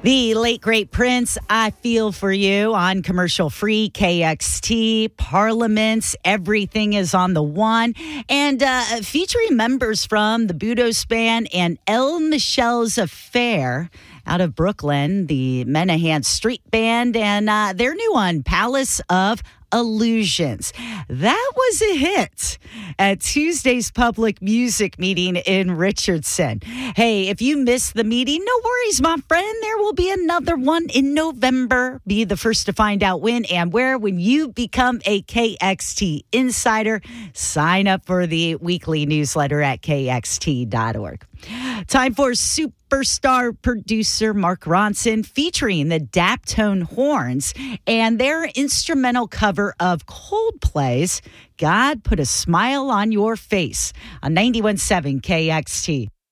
The late, great Prince, I Feel For You on commercial-free KXT, Parliaments, Everything Is on the One, and featuring members from the Budo Span and El Michelle's Affair out of Brooklyn, the Menahan Street Band, and their new one, Palace of Illusions. That was a hit at Tuesday's public music meeting in Richardson. Hey, if you missed the meeting, no worries, my friend. There will be another one in November. Be the first to find out when and where when you become a KXT insider. Sign up for the weekly newsletter at kxt.org. Time for superstar producer Mark Ronson featuring the Daptone Horns and their instrumental cover of Coldplay's God Put a Smile on Your Face on 91.7 KXT.